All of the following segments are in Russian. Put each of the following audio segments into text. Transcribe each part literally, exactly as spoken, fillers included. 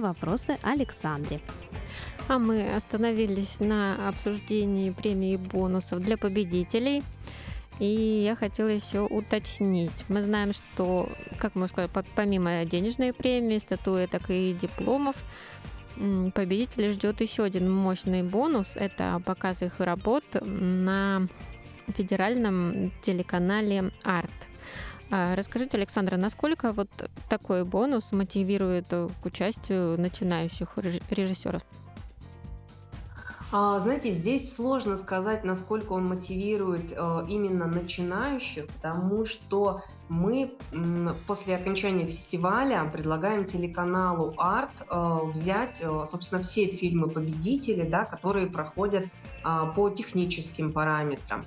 вопросы Александре. А мы остановились на обсуждении премий и бонусов для победителей. И я хотела еще уточнить. Мы знаем, что, как мы сказали, помимо денежной премии, статуэток и дипломов, победителей ждет еще один мощный бонус. Это показ их работ на федеральном телеканале «Арт». Расскажите, Александра, насколько вот такой бонус мотивирует к участию начинающих режиссеров? Знаете, здесь сложно сказать, насколько он мотивирует именно начинающих, потому что мы после окончания фестиваля предлагаем телеканалу «Арт» взять, собственно, все фильмы-победители, да, которые проходят по техническим параметрам,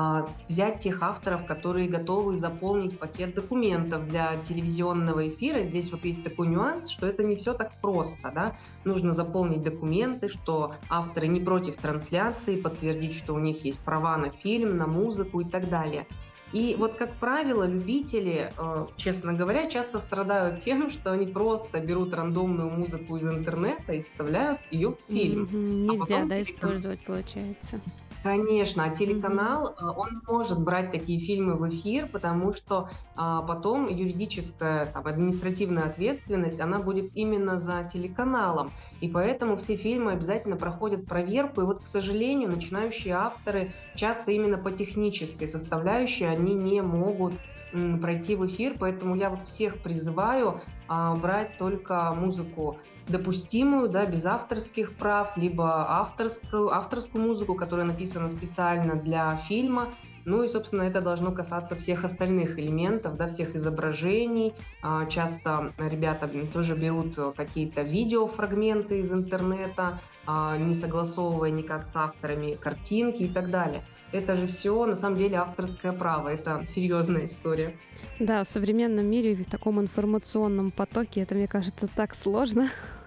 взять тех авторов, которые готовы заполнить пакет документов для телевизионного эфира. Здесь вот есть такой нюанс, что это не все так просто, да? Нужно заполнить документы, что авторы не против трансляции, подтвердить, что у них есть права на фильм, на музыку и так далее. И вот, как правило, любители, честно говоря, часто страдают тем, что они просто берут рандомную музыку из интернета и вставляют ее в фильм. Mm-hmm. Нельзя, а да, использовать, получается. Конечно, а телеканал, mm-hmm. он не может брать такие фильмы в эфир, потому что а, потом юридическая, там, административная ответственность, она будет именно за телеканалом. И поэтому все фильмы обязательно проходят проверку. И вот, к сожалению, начинающие авторы часто именно по технической составляющей они не могут м, пройти в эфир. Поэтому я вот всех призываю а, брать только музыку допустимую, да, без авторских прав, либо авторскую, авторскую музыку, которая написана специально для фильма. Ну и, собственно, это должно касаться всех остальных элементов, да, всех изображений. Часто ребята тоже берут какие-то видеофрагменты из интернета, не согласовывая никак с авторами картинки и так далее. Это же все, на самом деле, авторское право. Это серьезная история. Да, в современном мире, в таком информационном потоке, это, мне кажется, так сложно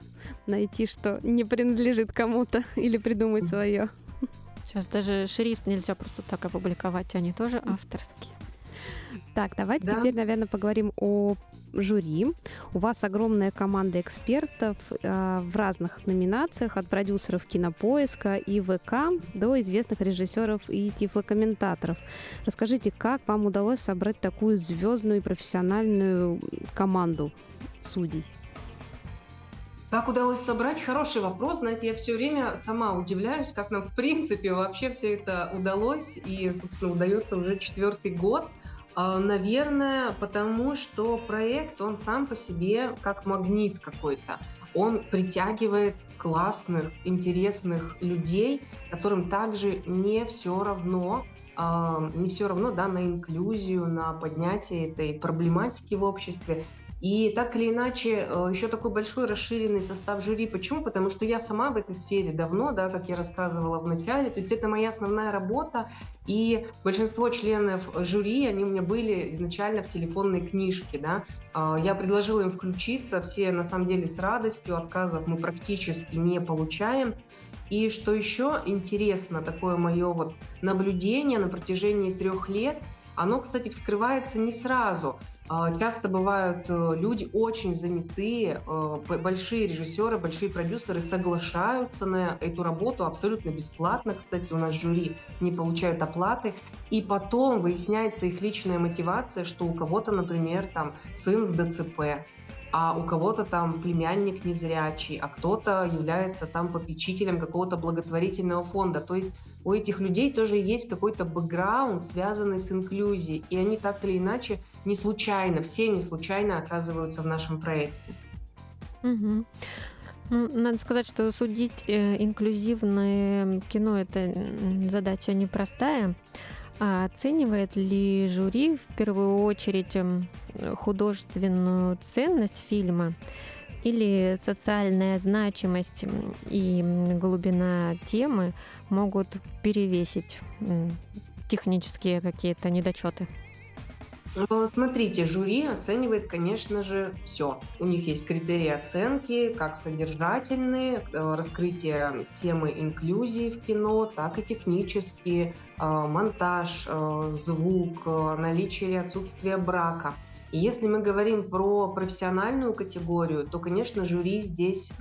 найти, что не принадлежит кому-то или придумать свое. Сейчас даже шрифт нельзя просто так опубликовать, они тоже авторские. Так, давайте да. теперь, наверное, поговорим о жюри. У вас огромная команда экспертов э, в разных номинациях, от продюсеров «Кинопоиска» и ВК до известных режиссеров и тифлокомментаторов. Расскажите, как вам удалось собрать такую звездную и профессиональную команду судей? Как удалось собрать? Хороший вопрос. Знаете, я все время сама удивляюсь, как нам в принципе вообще все это удалось и, собственно, удается уже четвертый год. Наверное, потому что проект, он сам по себе как магнит какой-то. Он притягивает классных, интересных людей, которым также не все равно, не все равно, да, на инклюзию, на поднятие этой проблематики в обществе. И так или иначе, еще такой большой расширенный состав жюри. Почему? Потому что я сама в этой сфере давно, да, как я рассказывала в начале. То есть это моя основная работа. И большинство членов жюри, они у меня были изначально в телефонной книжке. Да. Я предложила им включиться. Все, на самом деле, с радостью. Отказов мы практически не получаем. И что еще интересно, такое мое вот наблюдение на протяжении трех лет, оно, кстати, вскрывается не сразу. Часто бывают люди очень занятые, большие режиссеры, большие продюсеры соглашаются на эту работу абсолютно бесплатно. Кстати, у нас жюри не получают оплаты. И потом выясняется их личная мотивация, что у кого-то, например, там сын с ДЦП, а у кого-то там племянник незрячий, а кто-то является там попечителем какого-то благотворительного фонда. То есть у этих людей тоже есть какой-то бэкграунд, связанный с инклюзией, и они так или иначе не случайно, все не случайно оказываются в нашем проекте. Угу. Ну, надо сказать, что судить э, инклюзивное кино – это задача непростая. А оценивает ли жюри в первую очередь художественную ценность фильма или социальная значимость и глубина темы могут перевесить технические какие-то недочеты? Смотрите, жюри оценивает, конечно же, все. У них есть критерии оценки, как содержательные, раскрытие темы инклюзии в кино, так и технические, монтаж, звук, наличие или отсутствие брака. И если мы говорим про профессиональную категорию, то, конечно, жюри здесь